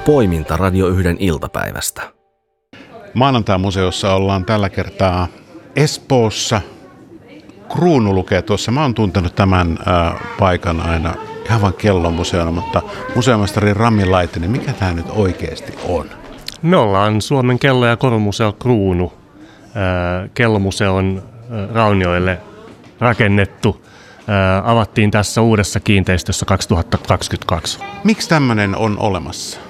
poiminta Radio 1 iltapäivästä. Maanantai-museossa ollaan tällä kertaa Espoossa. Kruunu lukee tuossa. Mä oon tuntenut tämän paikan aina ihan vain kellomuseona, mutta museomestari Rami Laitinen, mikä tämä nyt oikeasti on? Me ollaan Suomen kello- ja korumuseo Kruunu. Kellomuseon raunioille rakennettu. Avattiin tässä uudessa kiinteistössä 2022. Miksi tämmöinen on olemassa?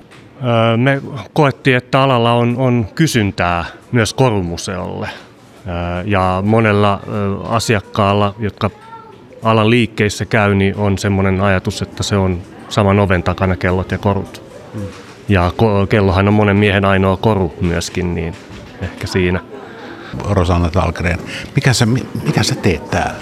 Me koettiin, että alalla on kysyntää myös korumuseolle. Ja monella asiakkaalla, jotka alan liikkeissä käy, niin on semmoinen ajatus, että se on saman oven takana kellot ja korut. Ja kellohan on monen miehen ainoa koru myöskin, niin ehkä siinä. Rosanna Tallgren, mitä sä teet täällä?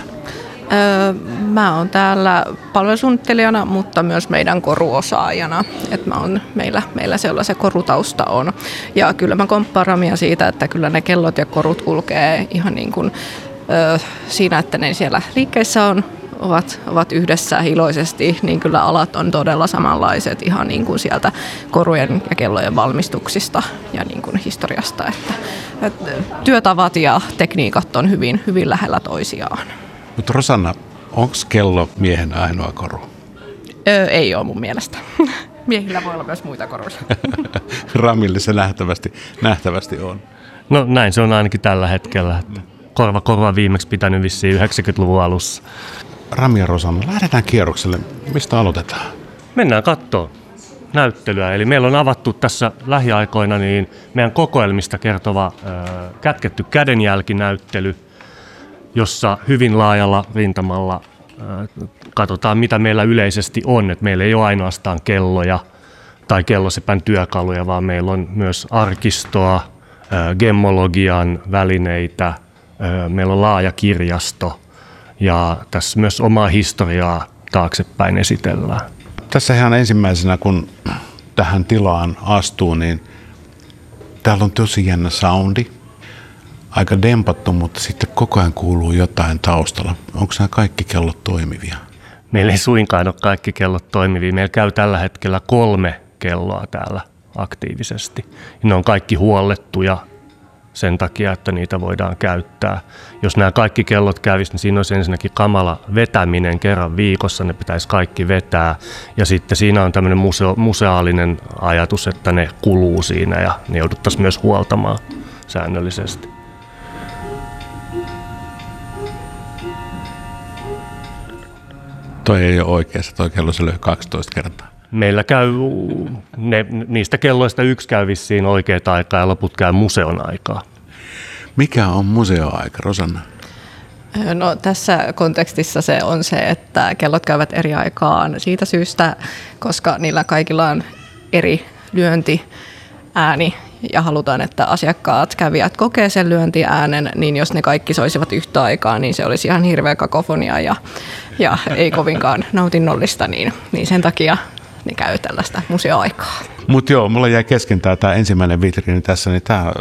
Mä oon täällä palvelusuunnittelijana, mutta myös meidän koruosaajana. Meillä se korutausta on. Ja kyllä mä komppaan Ramia siitä, että kyllä ne kellot ja korut kulkee ihan niin kuin siinä, että ne siellä liikkeissä ovat yhdessä iloisesti, niin kyllä alat on todella samanlaiset ihan niin kuin sieltä korujen ja kellojen valmistuksista ja niin kuin historiasta. Että työtavat ja tekniikat on hyvin, hyvin lähellä toisiaan. Mutta Rosanna, onko kello miehen ainoa koru? Ei ole mun mielestä. Miehillä voi olla myös muita koruja. Ramille se nähtävästi on. No näin se on ainakin tällä hetkellä. Korva on viimeksi pitänyt vissiin 90-luvun alussa. Rami ja Rosanna, lähdetään kierrokselle. Mistä aloitetaan? Mennään katsomaan näyttelyä. Eli meillä on avattu tässä lähiaikoina niin meidän kokoelmista kertova kätketty kädenjälkinäyttely, jossa hyvin laajalla rintamalla katsotaan, mitä meillä yleisesti on. Et meillä ei ole ainoastaan kelloja tai kellosepän työkaluja, vaan meillä on myös arkistoa, gemmologian välineitä, meillä on laaja kirjasto ja tässä myös omaa historiaa taaksepäin esitellään. Tässä ihan ensimmäisenä, kun tähän tilaan astuu, niin täällä on tosi jännä soundi. Aika dempattu, mutta sitten koko ajan kuuluu jotain taustalla. Onko nämä kaikki kellot toimivia? Meillä ei suinkaan ole kaikki kellot toimivia. Meillä käy tällä hetkellä 3 kelloa täällä aktiivisesti. Ne on kaikki huollettuja sen takia, että niitä voidaan käyttää. Jos nämä kaikki kellot kävisi, niin siinä olisi ensinnäkin kamala vetäminen kerran viikossa. Ne pitäisi kaikki vetää. Ja sitten siinä on tämmöinen museaalinen ajatus, että ne kuluu siinä ja ne jouduttaisiin myös huoltamaan säännöllisesti. Toi ei ole oikeassa, toi kello se löi 12 kertaa. Meillä käy, niistä kelloista yksi käy vissiin oikeaa aikaa ja loput käy museon aikaa. Mikä on museoaika, Rosanna? No, tässä kontekstissa se on se, että kellot käyvät eri aikaan siitä syystä, koska niillä kaikilla on eri lyöntiääni ja halutaan, että asiakkaat, kävijät kokee sen lyöntiäänen, niin jos ne kaikki soisivat yhtä aikaa, niin se olisi ihan hirveä kakofonia ja ei kovinkaan nautinnollista, niin sen takia ne käy tällaista museoaikaa. Mutta joo, mulla jäi kesken tämä ensimmäinen vitriini tässä, niin tämä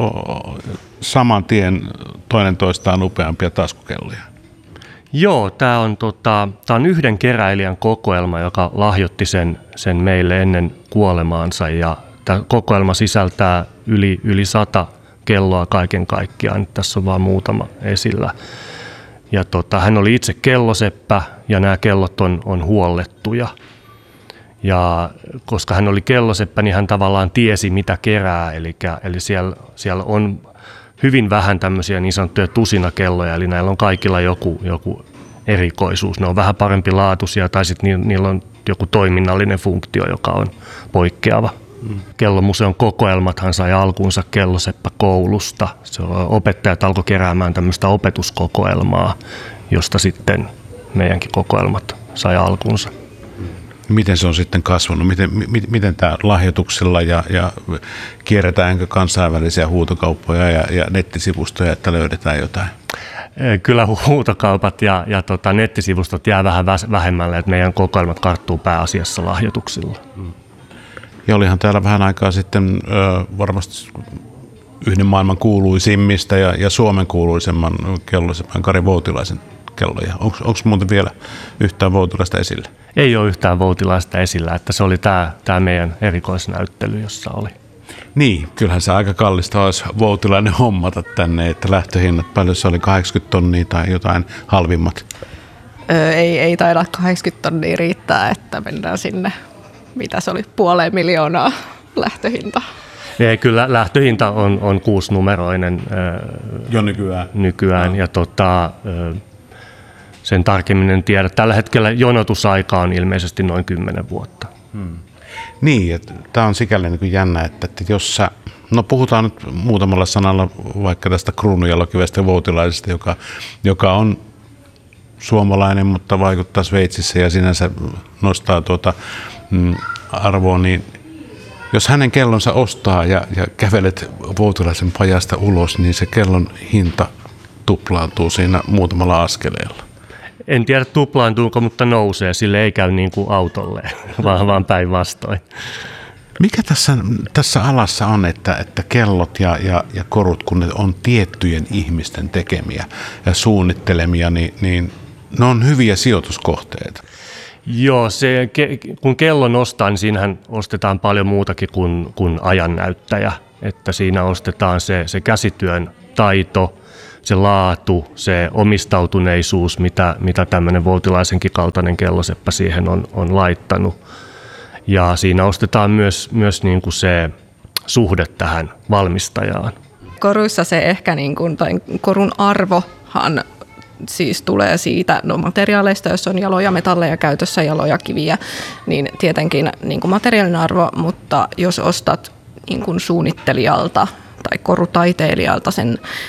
saman tien toinen toistaan upeampia taskukelloja. Joo, tämä on yhden keräilijän kokoelma, joka lahjoitti sen meille ennen kuolemaansa ja tämä kokoelma sisältää yli 100 kelloa kaiken kaikkiaan. Tässä on vain muutama esillä. Ja hän oli itse kelloseppä ja nämä kellot on huollettuja. Ja koska hän oli kelloseppä, niin hän tavallaan tiesi mitä kerää. Eli siellä on hyvin vähän tämmöisiä niin sanottuja tusinakelloja, eli näillä on kaikilla joku erikoisuus. Ne on vähän parempi laatuisia tai sitten niillä on joku toiminnallinen funktio, joka on poikkeava. Kellomuseon kokoelmathan sai alkuunsa kelloseppäkoulusta. Opettajat alkoi keräämään tämmöistä opetuskokoelmaa, josta sitten meidänkin kokoelmat sai alkuunsa. Miten se on sitten kasvanut? Miten tämä lahjoituksella ja kierretäänkö kansainvälisiä huutokauppoja ja nettisivustoja, että löydetään jotain? Kyllä huutokaupat ja nettisivustot jää vähän vähemmälle, että meidän kokoelmat karttuu pääasiassa lahjoituksilla. Ja olihan täällä vähän aikaa sitten varmasti yhden maailman kuuluisimmista ja Suomen kuuluisemman kellosepän Kari Voutilaisen kelloja. Onko muuten vielä yhtään Voutilaista esillä? Ei ole yhtään Voutilaista esillä, että se oli tämä meidän erikoisnäyttely, jossa oli. Niin, kyllähän se aika kallista olisi Voutilainen hommata tänne, että lähtöhinnat paljon se oli 80 tonnia tai jotain halvimmat. Ei taida 80 tonnia riittää, että mennään sinne, mitä se oli, 500 000 lähtöhinta. Ei, kyllä lähtöhinta on 6-numeroinen jo nykyään ja sen tarkemmin en tiedä. Tällä hetkellä jonotusaika on ilmeisesti noin 10 vuotta. Niin, että tämä on sikäli niin kuin jännä, että jos sä, no puhutaan nyt muutamalla sanalla vaikka tästä Kruununjalokivestä Voutilaisesta, joka on suomalainen, mutta vaikuttaa Sveitsissä ja sinänsä nostaa arvoa, niin jos hänen kellonsa ostaa ja kävelet Voutilaisen pajasta ulos, niin se kellon hinta tuplaantuu siinä muutamalla askeleella. En tiedä tuplaantuuko, mutta nousee. Sille ei käy niin kuin autolle, vaan päinvastoin. Mikä tässä alassa on, että kellot ja korut, kun ne on tiettyjen ihmisten tekemiä ja suunnittelemia, niin ne on hyviä sijoituskohteita? Joo, kun kellon ostaa, niin siinähän ostetaan paljon muutakin kuin ajannäyttäjä. Että siinä ostetaan se käsityön taito, se laatu, se omistautuneisuus, mitä tämmöinen Voutilaisenkin kaltainen kelloseppä siihen on laittanut. Ja siinä ostetaan myös niin kuin se suhde tähän valmistajaan. Koruissa se ehkä, niin kuin, tai korun arvohan siis tulee siitä materiaaleista, jos on jaloja metalleja käytössä, jaloja kiviä, niin tietenkin niin kuin materiaalinen arvo, mutta jos ostat niin kuin suunnittelijalta tai korutaiteilijalta sen